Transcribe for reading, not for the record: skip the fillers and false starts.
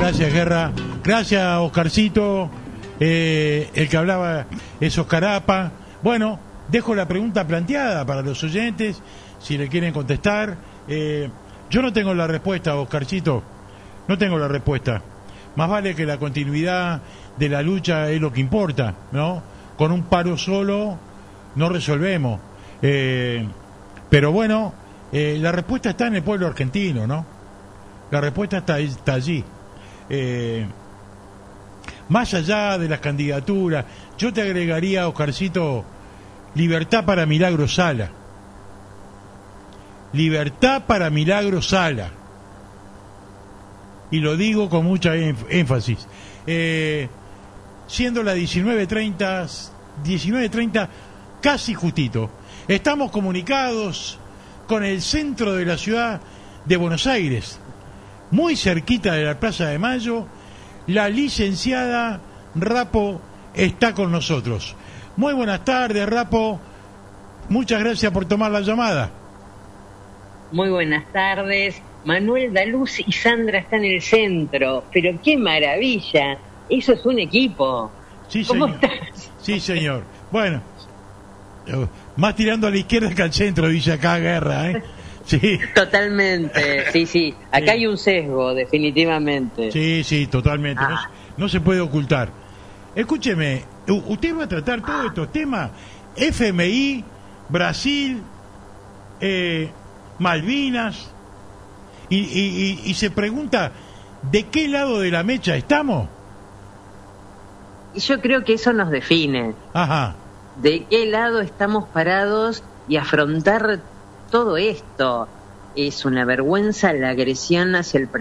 Gracias, Guerra. Gracias, Oscarcito. El que hablaba es Oscar Apa. Bueno, dejo la pregunta planteada para los oyentes, si le quieren contestar. Yo no tengo la respuesta, Oscarcito. No tengo la respuesta. Más vale que la continuidad de la lucha es lo que importa, ¿no? Con un paro solo no resolvemos. Pero bueno, la respuesta está en el pueblo argentino, ¿no? La respuesta está allí. Más allá de las candidaturas, yo te agregaría, Oscarcito, libertad para Milagro Sala. Libertad para Milagro Sala. Y lo digo con mucha énfasis. Siendo las 19:30, casi justito. Estamos comunicados con el centro de la ciudad de Buenos Aires, muy cerquita de la Plaza de Mayo. La licenciada Rapo está con nosotros. Muy buenas tardes, Rapo. Muchas gracias por tomar la llamada. Muy buenas tardes. Manuel Daluz y Sandra están en el centro. Pero qué maravilla. Eso es un equipo. Sí, ¿Cómo señor. estás? Sí, señor. Bueno, más tirando a la izquierda que al centro, dice acá Guerra, ¿eh? Sí. Totalmente, sí. Acá hay un sesgo, definitivamente. Sí, totalmente. No se puede ocultar. Escúcheme, usted va a tratar todos estos temas, FMI, Brasil, Malvinas, y se pregunta, ¿de qué lado de la mecha estamos? Yo creo que eso nos define. Ajá. ¿De qué lado estamos parados y afrontar todo esto? Es una vergüenza la agresión hacia el